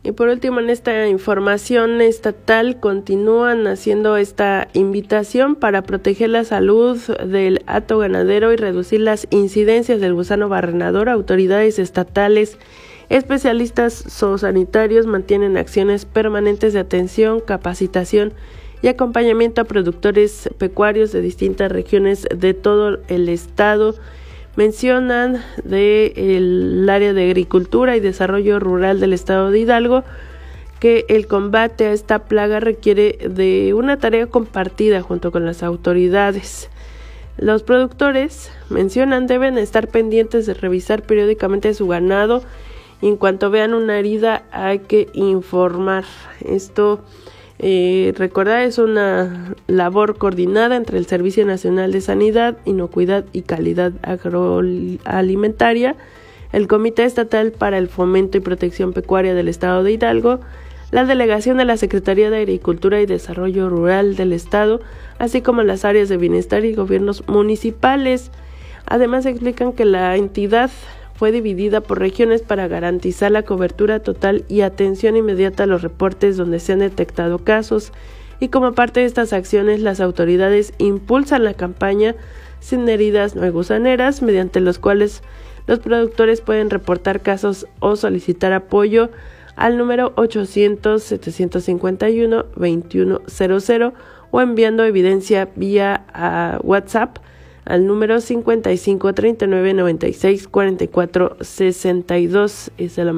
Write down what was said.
Y por último, en esta información estatal, continúan haciendo esta invitación para proteger la salud del hato ganadero y reducir las incidencias del gusano barrenador. Autoridades estatales, especialistas zoosanitarios mantienen acciones permanentes de atención, capacitación y acompañamiento a productores pecuarios de distintas regiones de todo el estado. Mencionan del área de agricultura y desarrollo rural del estado de Hidalgo que el combate a esta plaga requiere de una tarea compartida junto con las autoridades. Los productores, mencionan, deben estar pendientes de revisar periódicamente su ganado y en cuanto vean una herida hay que informar. Esto recordar, es una labor coordinada entre el Servicio Nacional de Sanidad, Inocuidad y Calidad Agroalimentaria, el Comité Estatal para el Fomento y Protección Pecuaria del Estado de Hidalgo, la Delegación de la Secretaría de Agricultura y Desarrollo Rural del Estado, así como las áreas de bienestar y gobiernos municipales. Además, explican que la entidad fue dividida por regiones para garantizar la cobertura total y atención inmediata a los reportes donde se han detectado casos, y como parte de estas acciones las autoridades impulsan la campaña Sin heridas no hay gusaneras, mediante los cuales los productores pueden reportar casos o solicitar apoyo al número 800-751-2100 o enviando evidencia vía a WhatsApp al número 55 39 96 44 62.